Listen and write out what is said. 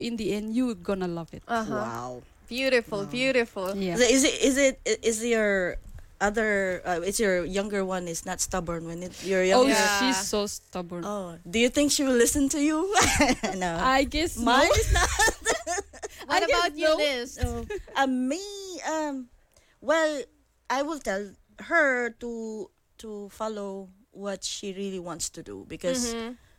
in the end, you're gonna love it. Wow. Beautiful, beautiful. Yeah. Is your other is your younger one is not stubborn when your Oh, younger? Yeah. she's so stubborn. Oh, do you think she will listen to you? No. I guess Mine no. is not. What I guess about you, no. Liz? Oh, me, well, I will tell her to follow what she really wants to do because